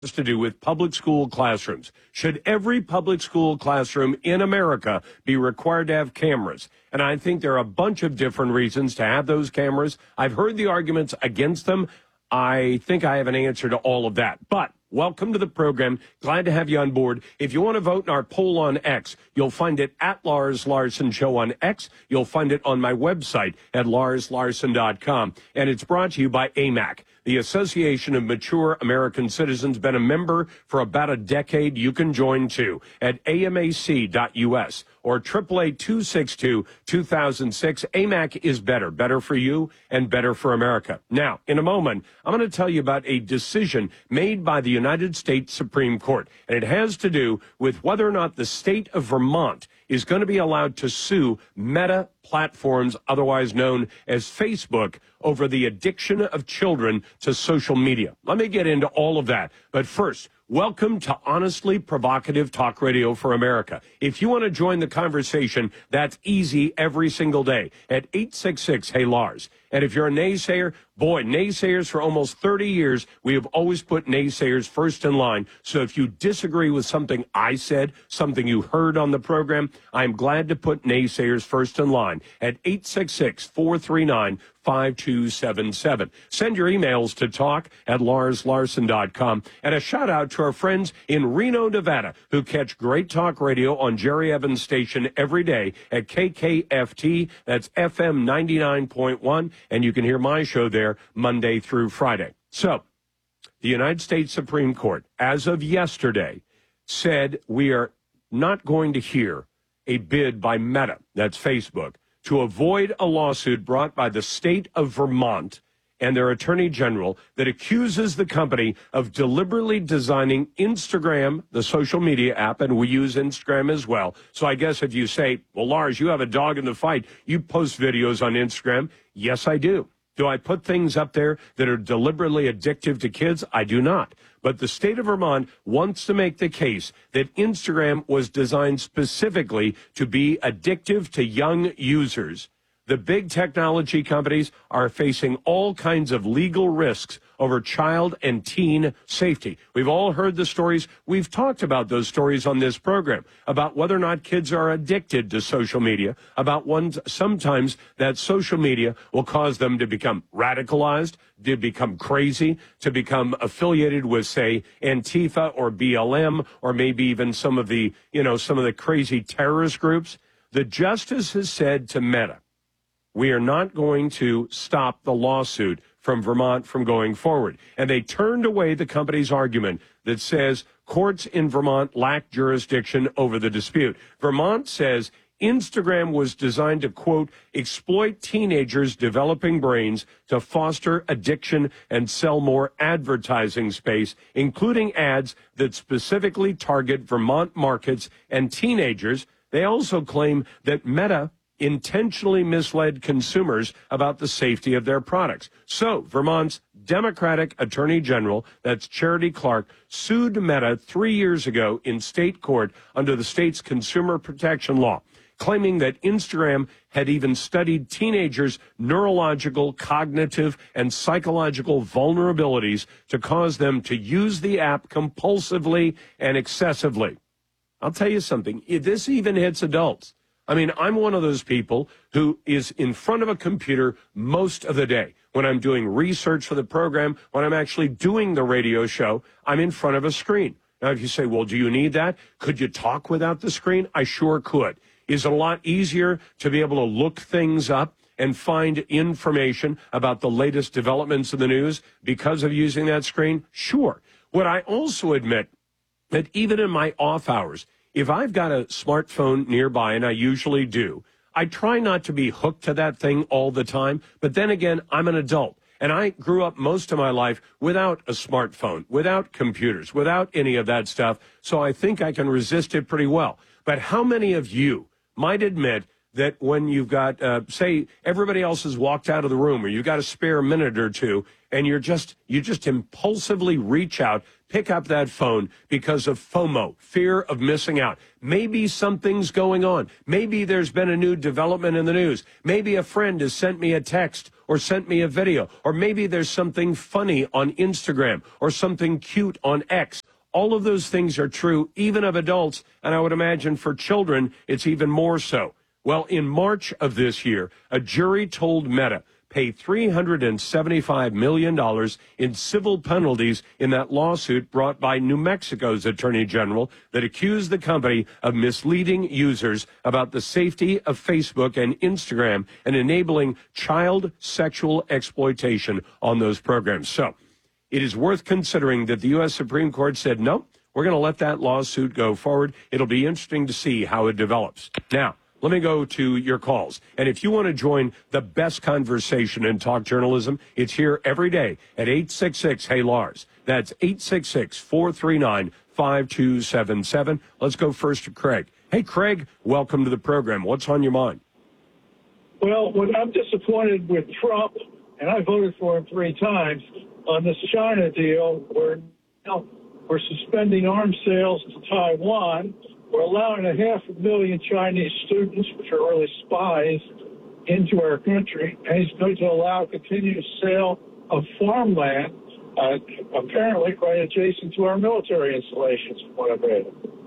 to do with public school classrooms. Should every public school classroom in America be required to have cameras? And I think there are a bunch of different reasons to have those cameras. I've heard the arguments against them. I think I have an answer to all of that. But welcome to the program. Glad to have you on board. If you want to vote in our poll on X, you'll find it at Lars Larson Show on X. You'll find it on my website at larslarson.com. And it's brought to you by AMAC, the Association of Mature American Citizens. Been a member for about a decade. You can join too at amac.us or 888-262-2006. AMAC is better. Better for you and better for America. Now, in a moment, I'm going to tell you about a decision made by the United States Supreme Court. And it has to do with whether or not the state of Vermont is going to be allowed to sue Meta Platforms, otherwise known as Facebook, over the addiction of children to social media. Let me get into all of that. But first, welcome to Honestly Provocative Talk Radio for America. If you want to join the conversation, that's easy every single day at 866-HEY-LARS. And if you're a naysayer, boy, naysayers for almost 30 years, we have always put naysayers first in line. So if you disagree with something I said, something you heard on the program, I'm glad to put naysayers first in line at 866-439-5277. Send your emails to talk@larslarson.com. And a shout out to our friends in Reno, Nevada, who catch great talk radio on Jerry Evans Station every day at KKFT. That's FM 99.1. And you can hear my show there Monday through Friday. So the United States Supreme Court, as of yesterday, said we are not going to hear a bid by Meta, that's Facebook, to avoid a lawsuit brought by the state of Vermont and their attorney general that accuses the company of deliberately designing Instagram, the social media app, and we use Instagram as well. So I guess if you say, well, Lars, you have a dog in the fight, you post videos on Instagram. Yes, I do. Do I put things up there that are deliberately addictive to kids? I do not. But the state of Vermont wants to make the case that Instagram was designed specifically to be addictive to young users. The big technology companies are facing all kinds of legal risks over child and teen safety. We've all heard the stories. We've talked about those stories on this program about whether or not kids are addicted to social media, about sometimes that social media will cause them to become radicalized, to become crazy, to become affiliated with, say, Antifa or BLM, or maybe even some of the crazy terrorist groups. The justice has said to Meta, we are not going to stop the lawsuit from Vermont from going forward. And they turned away the company's argument that says courts in Vermont lack jurisdiction over the dispute. Vermont says Instagram was designed to, quote, exploit teenagers' developing brains to foster addiction and sell more advertising space, including ads that specifically target Vermont markets and teenagers. They also claim that Meta intentionally misled consumers about the safety of their products. So Vermont's Democratic Attorney General, that's Charity Clark, sued Meta 3 years ago in state court under the state's consumer protection law, claiming that Instagram had even studied teenagers' neurological, cognitive, and psychological vulnerabilities to cause them to use the app compulsively and excessively. I'll tell you something, this even hits adults. I mean, I'm one of those people who is in front of a computer most of the day. When I'm doing research for the program, when I'm actually doing the radio show, I'm in front of a screen. Now, if you say, well, do you need that? Could you talk without the screen? I sure could. Is it a lot easier to be able to look things up and find information about the latest developments in the news because of using that screen? Sure. Would I also admit that even in my off hours, if I've got a smartphone nearby, and I usually do, I try not to be hooked to that thing all the time. But then again, I'm an adult, and I grew up most of my life without a smartphone, without computers, without any of that stuff. So I think I can resist it pretty well. But how many of you might admit that when you've got, say, everybody else has walked out of the room, or you've got a spare minute or two, and you just impulsively reach out, pick up that phone because of FOMO, fear of missing out. Maybe something's going on. Maybe there's been a new development in the news. Maybe a friend has sent me a text or sent me a video, or maybe there's something funny on Instagram or something cute on X. All of those things are true even of adults, and I would imagine for children it's even more so. Well, in March of this year, a jury told Meta pay $375 million in civil penalties in that lawsuit brought by New Mexico's Attorney General that accused the company of misleading users about the safety of Facebook and Instagram and enabling child sexual exploitation on those programs. So it is worth considering that the U.S. Supreme Court said, no, we're going to let that lawsuit go forward. It'll be interesting to see how it develops. Now, let me go to your calls. And if you want to join the best conversation in talk journalism, it's here every day at 866-HEY-LARS. That's 866-439-5277. Let's go first to Craig. Hey, Craig, welcome to the program. What's on your mind? Well, I'm disappointed with Trump, and I voted for him 3 times, on this China deal where now we're suspending arms sales to Taiwan. We're allowing 500,000 Chinese students, which are really spies, into our country, and he's going to allow continued sale of farmland, apparently right adjacent to our military installations, from what I've read.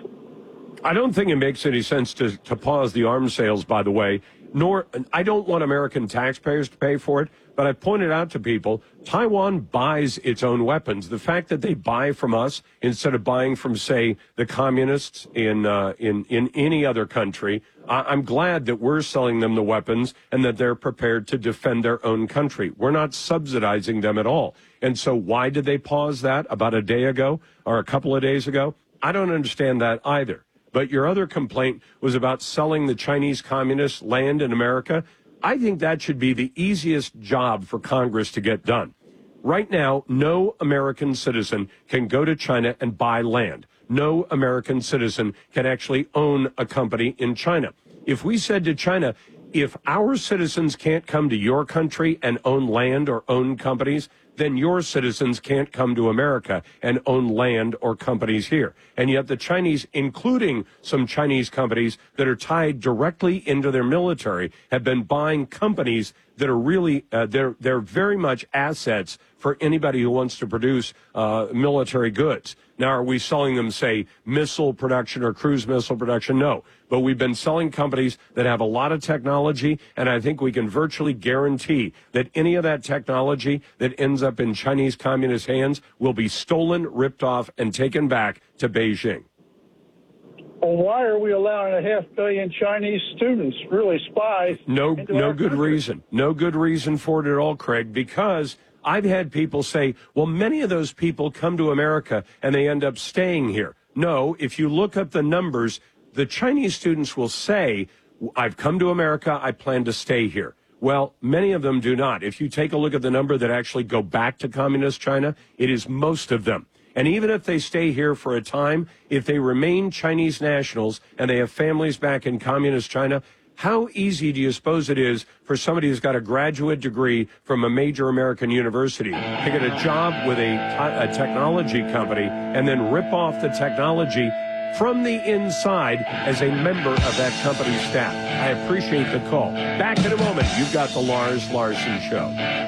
I don't think it makes any sense to pause the arms sales, by the way, nor I don't want American taxpayers to pay for it, but I pointed out to people, Taiwan buys its own weapons. The fact that they buy from us instead of buying from, say, the communists in any other country, I'm glad that we're selling them the weapons and that they're prepared to defend their own country. We're not subsidizing them at all. And so why did they pause that about a day ago or a couple of days ago? I don't understand that either. But your other complaint was about selling the Chinese communists land in America. I think that should be the easiest job for Congress to get done. Right now, no American citizen can go to China and buy land. No American citizen can actually own a company in China. If we said to China, if our citizens can't come to your country and own land or own companies, then your citizens can't come to America and own land or companies here. And yet the Chinese, including some Chinese companies that are tied directly into their military, have been buying companies that are really, they're very much assets for anybody who wants to produce military goods. Now, are we selling them, say, missile production or cruise missile production? No. But we've been selling companies that have a lot of technology, and I think we can virtually guarantee that any of that technology that ends up in Chinese communist hands will be stolen, ripped off, and taken back to Beijing. Well, why are we allowing 500,000 Chinese students, really spies? No good reason. No good reason for it at all, Craig, because I've had people say, well, many of those people come to America and they end up staying here. No, if you look up the numbers, the Chinese students will say, I've come to America, I plan to stay here. Well, many of them do not. If you take a look at the number that actually go back to communist China, it is most of them. And even if they stay here for a time, if they remain Chinese nationals and they have families back in communist China, how easy do you suppose it is for somebody who's got a graduate degree from a major American university to get a job with a technology company and then rip off the technology from the inside as a member of that company's staff? I appreciate the call. Back in a moment. You've got the Lars Larson Show.